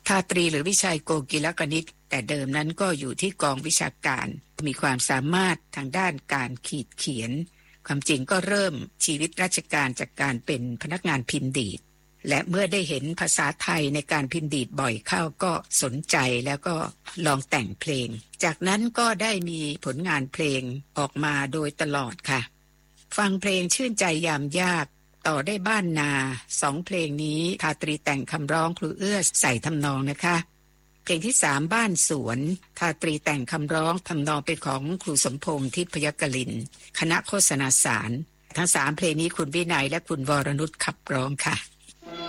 ทาตรีหรือวิชัยโกกีลกนิษฐ์แต่เดิมนั้นก็อยู่ที่กองวิชาการมีความสามารถทางด้านการขีดเขียนความจริงก็เริ่มชีวิตราชการจากการเป็นพนักงานพิมพ์ดีดและเมื่อได้เห็นภาษาไทยในการพิมพ์ดีดบ่อยเข้าก็สนใจแล้วก็ลองแต่งเพลงจากนั้นก็ได้มีผลงานเพลงออกมาโดยตลอดค่ะฟังเพลงชื่นใจยามยากต่อได้บ้านนา2เพลงนี้ทาตรีแต่งคำร้องครูเอื้อใส่ทำนองนะคะเพลงที่3บ้านสวนทาตรีแต่งคำร้องทำนองเป็นของครูสมพงษ์ทิพยกลินคณะโฆษณาสารทั้ง3เพลงนี้คุณวินัยและคุณวรนุชขับร้องค่ะ